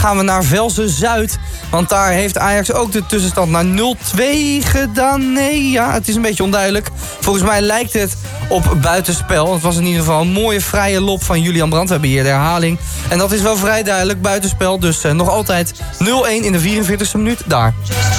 gaan we naar Velzen-Zuid. Want daar heeft Ajax ook de tussenstand naar 0-2 gedaan. Nee, ja, het is een beetje onduidelijk. Volgens mij lijkt het op buitenspel. Het was in ieder geval een mooie vrije lop van Julian Brandt. We hebben hier de herhaling. En dat is wel vrij duidelijk, buitenspel. Dus nog altijd 0-1 in de 44e minuut daar.